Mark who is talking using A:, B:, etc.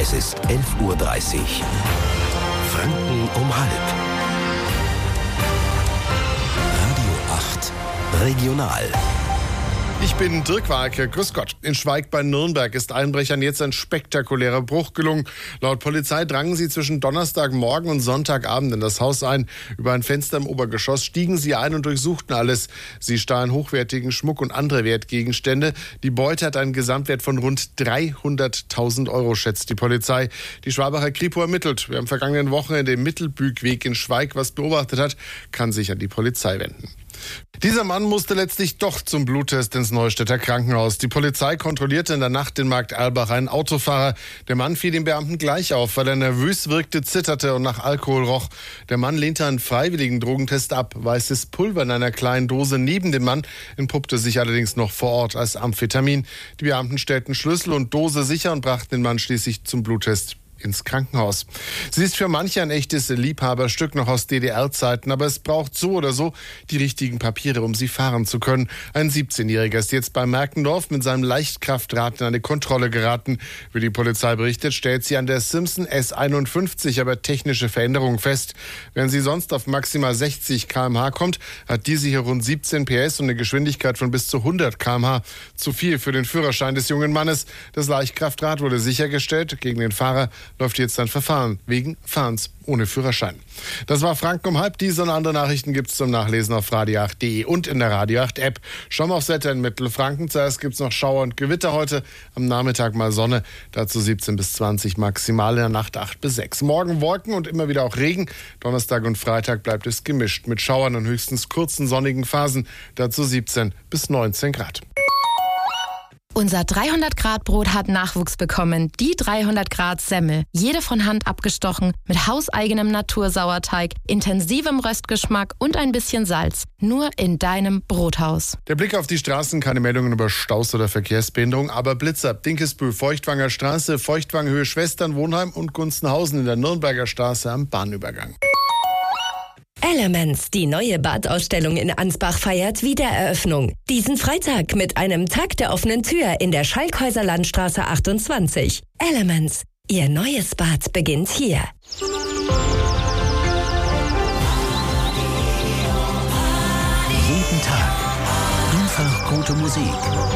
A: Es ist 11:30 Uhr. Franken um halb. Radio 8 Regional.
B: Ich bin Dirk Walke, grüß Gott. In Schweig bei Nürnberg ist Einbrechern jetzt ein spektakulärer Bruch gelungen. Laut Polizei drangen sie zwischen Donnerstagmorgen und Sonntagabend in das Haus ein. Über ein Fenster im Obergeschoss stiegen sie ein und durchsuchten alles. Sie stahlen hochwertigen Schmuck und andere Wertgegenstände. Die Beute hat einen Gesamtwert von rund 300.000 Euro, schätzt die Polizei. Die Schwabacher Kripo ermittelt. Wer am vergangenen Wochenende im Mittelbügweg in Schweig was beobachtet hat, kann sich an die Polizei wenden. Dieser Mann musste letztlich doch zum Bluttest ins Neustädter Krankenhaus. Die Polizei kontrollierte in der Nacht in Markt Erlbach einen Autofahrer. Der Mann fiel den Beamten gleich auf, weil er nervös wirkte, zitterte und nach Alkohol roch. Der Mann lehnte einen freiwilligen Drogentest ab. Weißes Pulver in einer kleinen Dose neben dem Mann entpuppte sich allerdings noch vor Ort als Amphetamin. Die Beamten stellten Schlüssel und Dose sicher und brachten den Mann schließlich zum Bluttest ins Krankenhaus. Sie ist für manche ein echtes Liebhaberstück noch aus DDR-Zeiten, aber es braucht so oder so die richtigen Papiere, um sie fahren zu können. Ein 17-Jähriger ist jetzt bei Merkendorf mit seinem Leichtkraftrad in eine Kontrolle geraten. Wie die Polizei berichtet, stellt sie an der Simpson S51 aber technische Veränderungen fest. Während sie sonst auf maximal 60 km/h kommt, hat diese hier rund 17 PS und eine Geschwindigkeit von bis zu 100 km/h. Zu viel für den Führerschein des jungen Mannes. Das Leichtkraftrad wurde sichergestellt. Gegen den Fahrer läuft jetzt ein Verfahren wegen Fahrens ohne Führerschein. Das war Franken um halb. Diese und andere Nachrichten gibt es zum Nachlesen auf radio8.de und in der Radio 8 App. Schauen wir aufs Wetter in Mittelfranken. Zuerst gibt es noch Schauer und Gewitter heute. Am Nachmittag mal Sonne. Dazu 17 bis 20 maximal, in der Nacht 8 bis 6. Morgen Wolken und immer wieder auch Regen. Donnerstag und Freitag bleibt es gemischt mit Schauern und höchstens kurzen sonnigen Phasen. Dazu 17 bis 19 Grad.
C: Unser 300-Grad-Brot hat Nachwuchs bekommen. Die 300-Grad-Semmel. Jede von Hand abgestochen, mit hauseigenem Natursauerteig, intensivem Röstgeschmack und ein bisschen Salz. Nur in deinem Brothaus.
B: Der Blick auf die Straßen, keine Meldungen über Staus oder Verkehrsbehinderung, aber Blitzer. Dinkelsbühl, Feuchtwanger Straße, Feuchtwangenhöhe Schwestern, Wohnheim und Gunzenhausen in der Nürnberger Straße am Bahnübergang.
D: Elements, die neue Badausstellung in Ansbach feiert Wiedereröffnung. Diesen Freitag mit einem Tag der offenen Tür in der Schalkhäuser Landstraße 28. Elements, Ihr neues Bad beginnt hier.
A: Jeden Tag einfach gute Musik.